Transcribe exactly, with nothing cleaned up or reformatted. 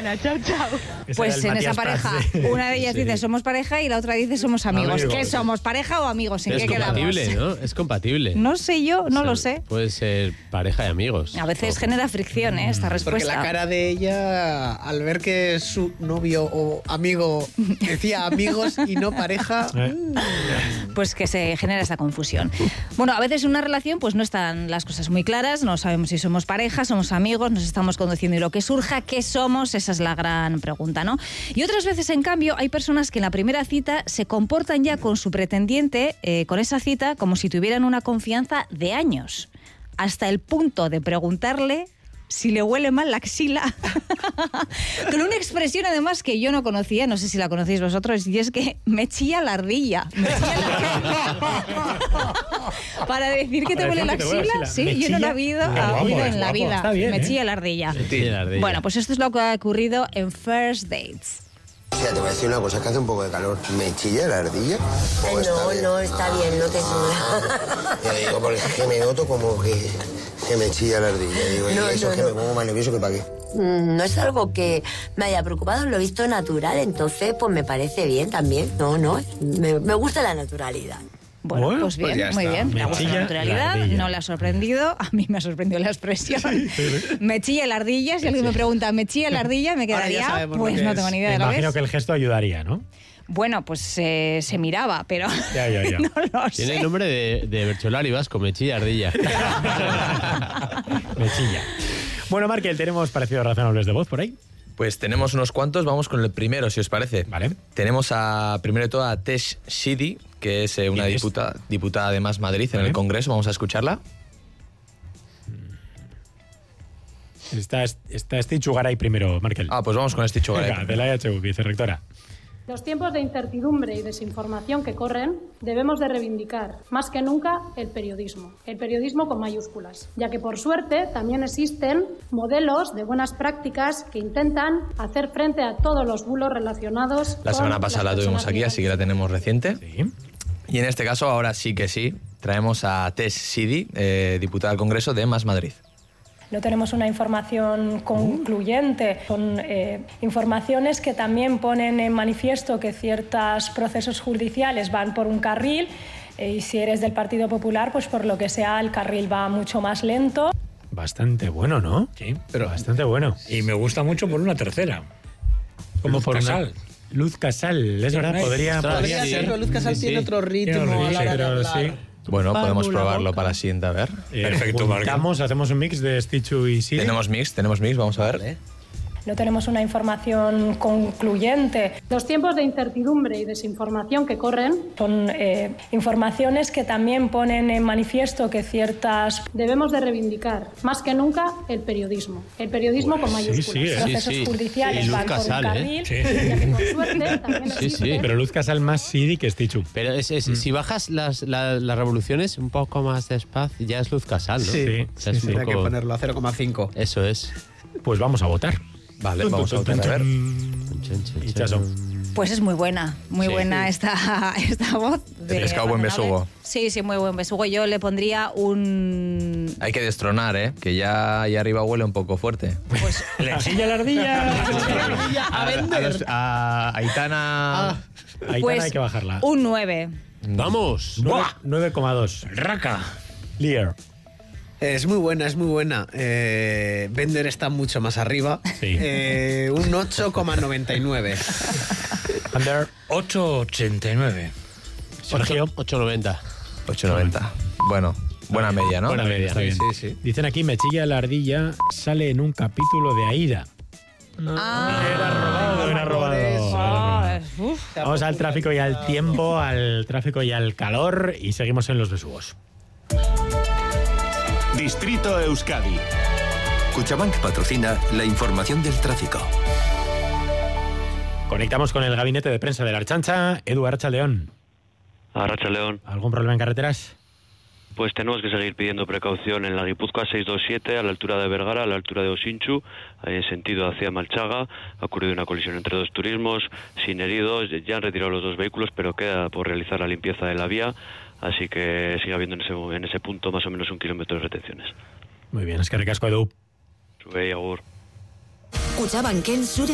mañana. Chao, chao. Pues en esa pareja, Prats, una de ellas sí. dice somos pareja y la otra dice somos amigos. amigos. ¿Qué somos, pareja o amigos? ¿En es qué quedamos? Es compatible, ¿no? Es compatible. No sé yo, no o sea, lo sé. Puede ser pareja y amigos. A veces o... genera fricción, ¿eh? Esta respuesta. Porque la cara de ella, al ver que su novio o amigo decía amigos y no pareja... Pues que se genera esta confusión. Bueno, a veces en una relación pues no están las cosas muy claras, no sabemos si somos pareja, somos amigos, nos estamos conduciendo y lo que surja, ¿qué somos? Esa es la gran pregunta, ¿no? Y otras veces, en cambio, hay personas que en la primera cita se comportan ya con su pretendiente, eh, con esa cita, como si tuvieran una confianza de años, hasta el punto de preguntarle si le huele mal la axila, con una expresión además que yo no conocía, no sé si la conocéis vosotros, y es que me chilla la ardilla. Me chilla la ardilla. Para decir que te huele la axila, sí, me yo chilla, no lo he habido, ha habido en la guapo, vida. Bien, me ¿eh? chilla la ardilla. Me chilla la ardilla. Bueno, pues esto es lo que ha ocurrido en First Dates. O sea, te voy a decir una cosa, que hace un poco de calor. ¿Me chilla la ardilla? Ay, no, está no, está ah, bien, no te chilla. Ya digo, porque es que me noto como que, que me chilla la ardilla. Digo, no, y eso no, es que no. me pongo más nervioso que para qué. No es algo que me haya preocupado, lo he visto natural, entonces pues me parece bien también. No, no, me, me gusta la naturalidad. Bueno, bueno, pues bien, pues muy bien. Me gusta la naturalidad, la no le ha sorprendido. A mí me ha sorprendido la expresión. Sí, sí, sí. Me chilla la ardilla. Si alguien me pregunta, ¿me chilla la ardilla? Me quedaría, pues no tengo ni idea de lo que es. Me imagino que el gesto ayudaría, ¿no? Bueno, pues eh, se miraba, pero ya, ya, ya. no lo sé. Tiene el nombre de, de Bercholari Vasco, me chilla ardilla. Me chilla. Bueno, Markel, ¿tenemos parecidos razonables de voz por ahí? Pues tenemos unos cuantos, vamos con el primero, si os parece. Vale. Tenemos a, primero de todo a Tesh Shidi, que es eh, una diputada, diputada de Más Madrid en vale. el Congreso. Vamos a escucharla. Está, está Estitxu Garay primero, Markel. Ah, pues vamos con Estitxu Garay. Venga, de la E H U, vicerrectora. Los tiempos de incertidumbre y desinformación que corren debemos de reivindicar, más que nunca, el periodismo. El periodismo con mayúsculas, ya que por suerte también existen modelos de buenas prácticas que intentan hacer frente a todos los bulos relacionados La con semana pasada la tuvimos aquí, así que la tenemos reciente. Sí. Y en este caso, ahora sí que sí, traemos a Tesh Shidi, eh, diputada al Congreso de Más Madrid. No tenemos una información concluyente, son eh, informaciones que también ponen en manifiesto que ciertos procesos judiciales van por un carril eh, y si eres del Partido Popular, pues por lo que sea el carril va mucho más lento. Bastante bueno, ¿no? Sí, pero bastante bueno. Y me gusta mucho por una tercera. Como Luz por Casal. Una... Luz Casal, es sí, verdad, podría... Podría ser, pero Luz Casal sí, tiene sí. otro ritmo tiene a la hora pero de hablar. Sí. Bueno, podemos probarlo para la siguiente, a ver. Eh, Perfecto, Juntamos, hacemos un mix de Estitxu y Shidi. Tenemos mix, tenemos mix, vamos a ver. Vale. No tenemos una información concluyente. Los tiempos de incertidumbre y desinformación que corren son eh, informaciones que también ponen en manifiesto que ciertas... Debemos de reivindicar, más que nunca, el periodismo. El periodismo pues, con mayúsculas. Sí, sí, eh. Procesos sí, sí. judiciales van Casal, por un carril. ¿eh? Sí. Ya que por suerte también sí, existe... sí. Pero Luz Casal más Shidi que Estitxu. Pero es, es, mm. si bajas las, las, las revoluciones un poco más despacio, ya es Luz Casal, ¿no? Sí, o sea, sí, es sí. un Hay poco... que ponerlo a cero coma cinco. Eso es. Pues vamos a votar. Vale, vamos a votar, a ver. Pues es muy buena, muy sí, buena sí. Esta, esta voz. De pescado buen besugo. Sí, sí, muy buen besugo. Yo le pondría un... Hay que destronar, ¿eh? Que ya ahí arriba huele un poco fuerte. Pues... ¡Le chilla la ardilla! a, a, vender. a, los, a Aitana... Ah. Aitana pues hay que bajarla. Un nueve. ¡Vamos! nueve coma dos. ¡Raca! Lear. Es muy buena, es muy buena. Eh, Bender está mucho más arriba. Sí. Eh, un ocho coma noventa y nueve. Under. ocho coma ochenta y nueve. Sergio. ocho noventa. ocho noventa. Bueno, buena media, ¿no? Buena media. Está bien. Sí, sí. Dicen aquí, me chilla la ardilla, sale en un capítulo de Aida. Ah, Era robado, era robado. Ah, uf. Vamos al tráfico y al tiempo, al tráfico y al calor y seguimos en los besugos. Distrito Euskadi. Cuchabank patrocina la información del tráfico. Conectamos con el gabinete de prensa de la Archancha. Edu, Arratsaldeon. Arratsaldeon. ¿Algún problema en carreteras? Pues tenemos que seguir pidiendo precaución en la Guipúzcoa seiscientos veintisiete, a la altura de Vergara, a la altura de Osintxu, en sentido hacia Malchaga. Ha ocurrido una colisión entre dos turismos, sin heridos, ya han retirado los dos vehículos, pero queda por realizar la limpieza de la vía, así que sigue habiendo en ese, en ese punto más o menos un kilómetro de retenciones. Muy bien, es que recasco, Edu. Sube y agur. Cuchabank en Sur